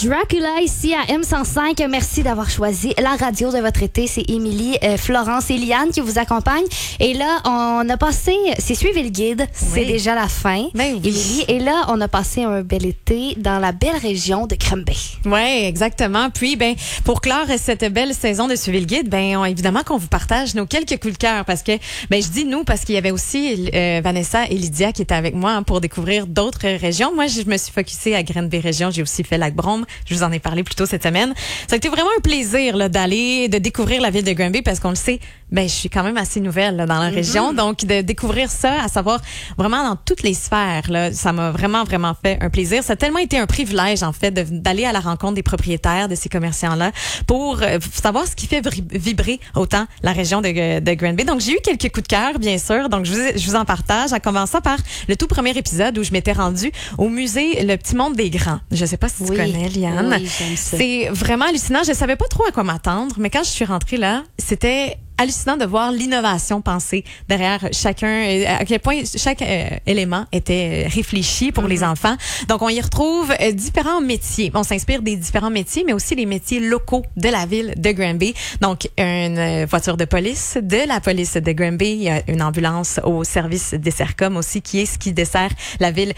Dracula ici à M105. Merci d'avoir choisi la radio de votre été. C'est Émilie, Florence et Liane qui vous accompagnent. Et là, on a passé... C'est Suivez le guide. Oui. C'est déjà la fin, ben oui. Émilie. Et là, on a passé un bel été dans la belle région de Granby. Oui, exactement. Puis, pour clore cette belle saison de Suivez le guide, évidemment qu'on vous partage nos quelques coups de cœur parce que, je dis nous parce qu'il y avait aussi Vanessa et Lydia qui étaient avec moi pour découvrir d'autres régions. Moi, je me suis focusée à Granby région. J'ai aussi fait Lac-Brome. Je vous en ai parlé plus tôt cette semaine. Ça a été vraiment un plaisir là, de découvrir la ville de Granby parce qu'on le sait, je suis quand même assez nouvelle là, dans la région. Donc, de découvrir ça, à savoir vraiment dans toutes les sphères, là, ça m'a vraiment, vraiment fait un plaisir. Ça a tellement été un privilège, en fait, d'aller à la rencontre des propriétaires de ces commerçants-là pour savoir ce qui fait vibrer autant la région de Granby. Donc, j'ai eu quelques coups de cœur, bien sûr. Donc, je vous en partage, en commençant par le tout premier épisode où je m'étais rendue au musée Le Petit Monde des Grands. Je sais pas si tu connais, Liane. Oui, j'aime ça. C'est vraiment hallucinant. Je savais pas trop à quoi m'attendre, mais quand je suis rentrée là, c'était hallucinant de voir l'innovation pensée derrière chacun, à quel point chaque élément était réfléchi pour les enfants. Donc, on y retrouve différents métiers. On s'inspire des différents métiers, mais aussi les métiers locaux de la ville de Granby. Donc, une voiture de police de la police de Granby. Il y a une ambulance au service des Sercom aussi, qui est ce qui dessert la ville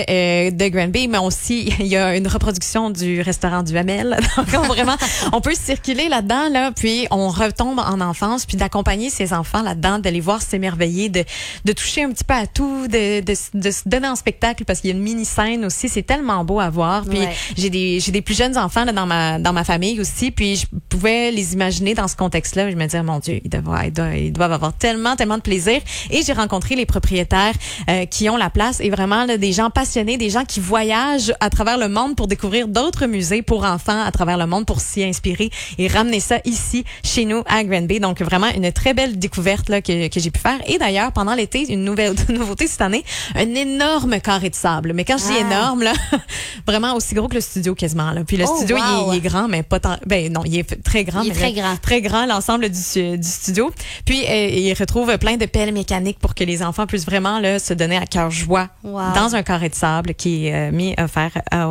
de Granby. Mais aussi, il y a une reproduction du restaurant du Hamel. Donc, on peut circuler là-dedans, là, puis on retombe en enfance, puis d'accompagner ces enfants là-dedans, de les voir s'émerveiller, de toucher un petit peu à tout, de se donner en spectacle parce qu'il y a une mini-scène aussi. C'est tellement beau à voir. Puis j'ai des plus jeunes enfants là, dans ma famille aussi, puis je pouvais les imaginer dans ce contexte-là. Je me disais, mon Dieu, ils doivent avoir tellement de plaisir. Et j'ai rencontré les propriétaires qui ont la place et vraiment là, des gens passionnés, des gens qui voyagent à travers le monde pour découvrir d'autres musées pour enfants à travers le monde pour s'y inspirer et ramener ça ici, chez nous, à Granby. Donc, vraiment une très belle découverte là, que j'ai pu faire. Et d'ailleurs, pendant l'été, une nouveauté cette année, un énorme carré de sable. Mais quand je dis énorme, là, vraiment aussi gros que le studio quasiment. Là. Puis le studio, il est grand, mais pas tant... non, il est très grand. Très grand, l'ensemble du studio. Puis, il retrouve plein de pelles mécaniques pour que les enfants puissent vraiment là, se donner à cœur joie dans un carré de sable qui est offert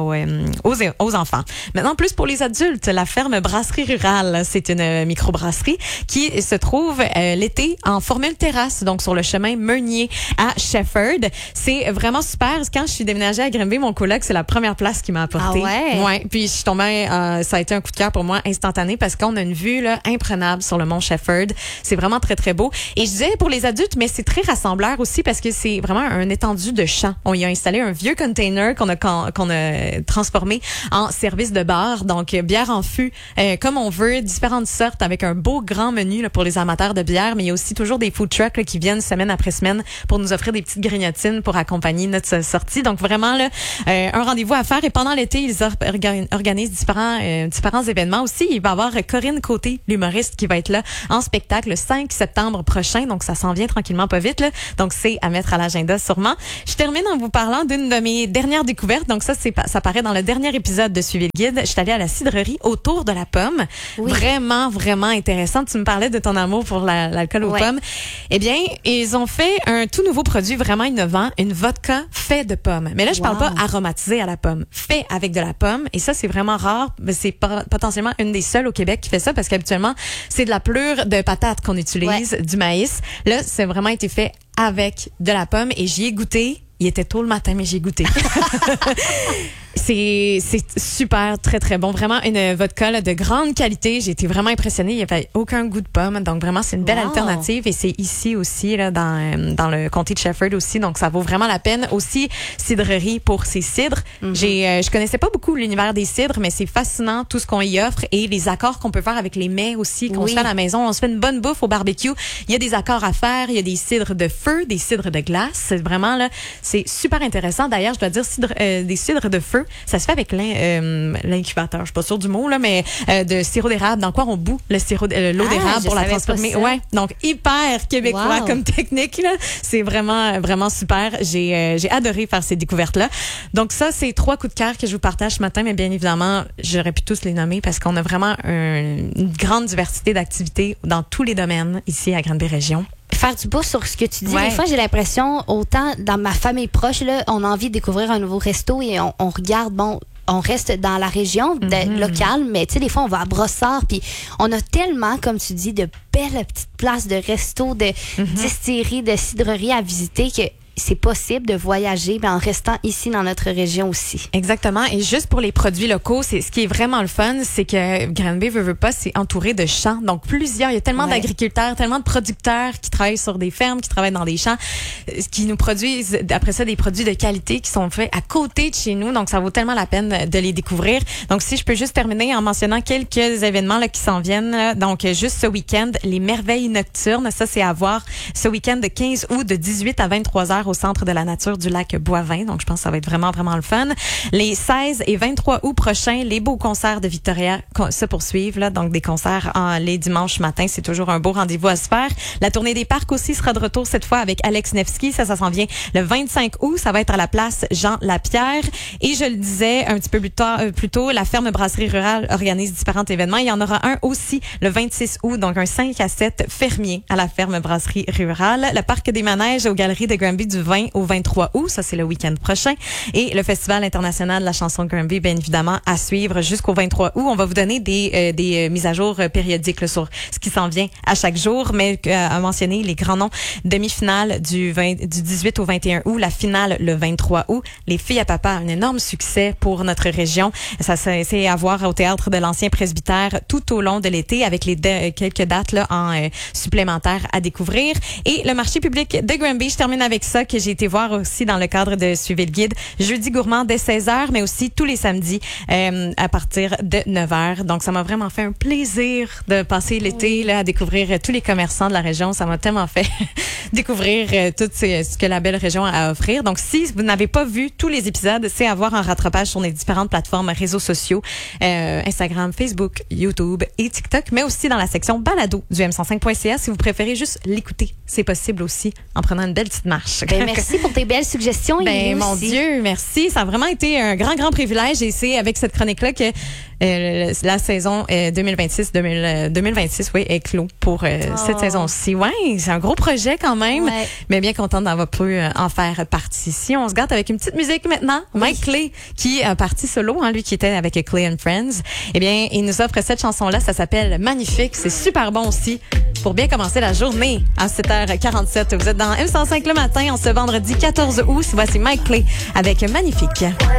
aux enfants. Maintenant, plus pour les adultes, la ferme Brasserie Rurale, c'est une microbrasserie qui se trouve l'été en formule terrasse, donc sur le chemin Meunier à Shefford. C'est vraiment super. Quand je suis déménagée à Granby, mon coloc, c'est la première place qui m'a apporté. Ah ouais? Ouais. Puis je suis tombée, ça a été un coup de cœur pour moi instantané parce qu'on a une vue là imprenable sur le mont Shefford. C'est vraiment très très beau. Et je disais pour les adultes, mais c'est très rassembleur aussi parce que c'est vraiment un étendue de champs. On y a installé un vieux container qu'on a transformé en service de bar. Donc bière en fût, comme on veut, différentes sortes avec un beau grand menu là, pour les amateurs de bière, mais il y a aussi toujours des food trucks là, qui viennent semaine après semaine pour nous offrir des petites grignotines pour accompagner notre sortie. Donc vraiment là, un rendez-vous à faire. Et pendant l'été, ils organisent différents événements aussi. Il va y avoir Corinne Côté, l'humoriste, qui va être là en spectacle le 5 septembre prochain. Donc ça s'en vient tranquillement pas vite. Là. Donc c'est à mettre à l'agenda sûrement. Je termine en vous parlant d'une de mes dernières découvertes. Donc ça paraît dans le dernier épisode de Suivez le guide. Je suis allée à la cidrerie Autour de la Pomme. Oui. Vraiment, vraiment intéressant. Tu me parlais de ton amour pour l'alcool aux pommes. Eh bien, ils ont fait un tout nouveau produit vraiment innovant, une vodka fait de pommes. Mais là, je parle pas aromatisé à la pomme, fait avec de la pomme. Et ça, c'est vraiment rare. C'est potentiellement une des seules au Québec qui fait ça parce qu'habituellement, c'est de la pelure de patate qu'on utilise, du maïs. Là, c'est vraiment été fait avec de la pomme et j'y ai goûté. Il était tôt le matin, mais j'ai goûté. C'est super, très, très bon. Vraiment une vodka là, de grande qualité. J'ai été vraiment impressionnée. Il n'y avait aucun goût de pomme. Donc, vraiment, c'est une belle alternative. Et c'est ici aussi, là, dans le comté de Shefford aussi. Donc, ça vaut vraiment la peine. Aussi, cidrerie pour ses cidres. Je connaissais pas beaucoup l'univers des cidres, mais c'est fascinant tout ce qu'on y offre et les accords qu'on peut faire avec les mets aussi qu'on se fait à la maison. On se fait une bonne bouffe au barbecue. Il y a des accords à faire. Il y a des cidres de feu, des cidres de glace. C'est vraiment, là, c'est super intéressant. D'ailleurs, je dois dire, des cidres de feu, ça se fait avec l'incubateur. Je suis pas sûre du mot, là, mais de sirop d'érable. Dans quoi on bout l'eau d'érable pour la transformer. Ouais. Donc, hyper québécois comme technique, là. C'est vraiment, vraiment super. J'ai adoré faire ces découvertes-là. Donc, ça, c'est 3 coups de cœur que je vous partage ce matin, mais bien évidemment, j'aurais pu tous les nommer parce qu'on a vraiment une grande diversité d'activités dans tous les domaines ici à Granby Région. Faire du pouce sur ce que tu dis. Des fois, j'ai l'impression, autant dans ma famille proche, là, on a envie de découvrir un nouveau resto et on regarde, on reste dans la région locale, mais tu sais, des fois, on va à Brossard, puis on a tellement, comme tu dis, de belles petites places de resto, de distilleries, de cidreries à visiter que c'est possible de voyager mais en restant ici dans notre région aussi. Exactement. Et juste pour les produits locaux, c'est ce qui est vraiment le fun, c'est que Granby veut pas, c'est entouré de champs. Donc plusieurs, il y a tellement d'agriculteurs, tellement de producteurs qui travaillent sur des fermes, qui travaillent dans des champs, qui nous produisent après ça des produits de qualité qui sont faits à côté de chez nous. Donc ça vaut tellement la peine de les découvrir. Donc si je peux juste terminer en mentionnant quelques événements là qui s'en viennent. Là. Donc juste ce week-end, les merveilles nocturnes, ça c'est à voir ce week-end de 15 août de 18 à 23 heures au Centre de la nature du lac Boivin. Donc, je pense que ça va être vraiment, vraiment le fun. Les 16 et 23 août prochains, les beaux concerts de Victoria se poursuivent. Là. Donc, des concerts les dimanches matin. C'est toujours un beau rendez-vous à se faire. La tournée des parcs aussi sera de retour cette fois avec Alex Nevsky. Ça s'en vient le 25 août. Ça va être à la place Jean Lapierre. Et je le disais un petit peu plus tôt, la ferme brasserie rurale organise différents événements. Il y en aura un aussi le 26 août. Donc, un 5 à 7 fermier à la ferme brasserie rurale. Le parc des manèges aux galeries de Granby du 20 au 23 août, ça c'est le week-end prochain. Et le Festival international de la chanson de Granby, bien évidemment, à suivre jusqu'au 23 août. On va vous donner des mises à jour périodiques là, sur ce qui s'en vient à chaque jour, mais à mentionner les grands noms. Demi-finale du 18 au 21 août, la finale le 23 août. Les filles à papa, un énorme succès pour notre région. Ça c'est à voir au théâtre de l'Ancien Presbytère tout au long de l'été avec les quelques dates là en supplémentaire à découvrir. Et le marché public de Granby, je termine avec ça que j'ai été voir aussi dans le cadre de Suivez le guide. Jeudi gourmand dès 16h, mais aussi tous les samedis à partir de 9h. Donc, ça m'a vraiment fait un plaisir de passer l'été là à découvrir tous les commerçants de la région. Ça m'a tellement fait découvrir tout ce que la belle région a à offrir. Donc, si vous n'avez pas vu tous les épisodes, c'est à voir en rattrapage sur les différentes plateformes réseaux sociaux, Instagram, Facebook, YouTube et TikTok, mais aussi dans la section balado du m105.ca. Si vous préférez juste l'écouter, c'est possible aussi en prenant une belle petite marche. Ben, merci pour tes belles suggestions. Mon Dieu, merci. Ça a vraiment été un grand privilège et c'est avec cette chronique-là que la saison 2026 oui, est clos pour cette saison-ci. Ouais, c'est un gros projet quand même, mais bien contente d'avoir pu en faire partie. Si on se gâte avec une petite musique maintenant, Mike Clay qui a parti solo, lui qui était avec Clay and Friends, eh bien, il nous offre cette chanson-là, ça s'appelle Magnifique. C'est super bon aussi pour bien commencer la journée à 7h47. Vous êtes dans M105 le matin, en ce vendredi 14 août. Voici Mike Clay avec Magnifique.